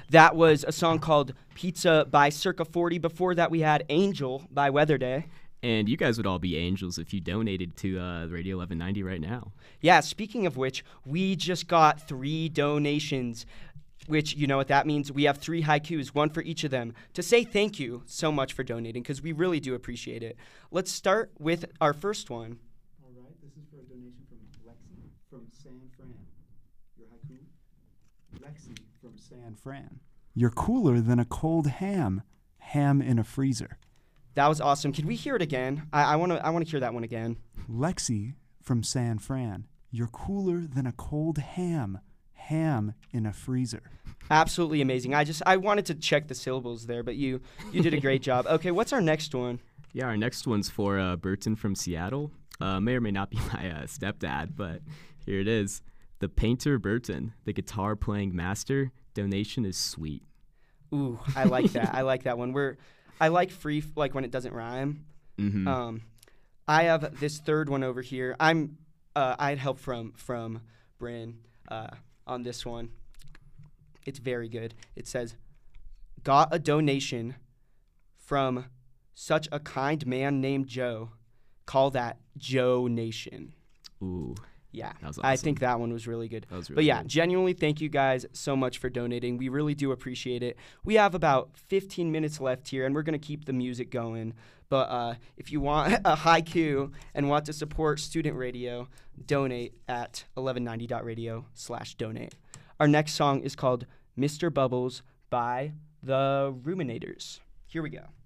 That was a song called Pizza by Circa 40. Before that, we had Angel by Weather Day. And you guys would all be angels if you donated to Radio 1190 right now. Yeah, speaking of which, we just got 3 donations, which, you know what that means? We have 3 haikus, one for each of them, to say thank you so much for donating, because we really do appreciate it. Let's start with our first one. All right, this is for a donation from Lexi from San Fran. Your haiku? Lexi from San Fran. You're cooler than a cold ham. Ham in a freezer. That was awesome. Can we hear it again? I want to hear that one again. Lexi from San Fran. You're cooler than a cold ham. Ham in a freezer. Absolutely amazing. I wanted to check the syllables there, but you did a great job. Okay, what's our next one? Yeah, our next one's for Burton from Seattle. May or may not be my stepdad, but here it is. The painter Burton, the guitar playing master. Donation is sweet. Ooh, I like that. I like that one. I like free, like when it doesn't rhyme. Mm-hmm. I have this third one over here. I had help from Bryn on this one. It's very good. It says, got a donation from such a kind man named Joe. Call that Joe Nation. Ooh. Yeah, that was awesome. I think that one was really good. That was really but yeah, good. genuinely, thank you guys so much for donating. We really do appreciate it. We have about 15 minutes left here, and we're going to keep the music going. But if you want a haiku and want to support student radio, donate at 1190.radio/donate. Our next song is called Mr. Bubbles by the Ruminators. Here we go.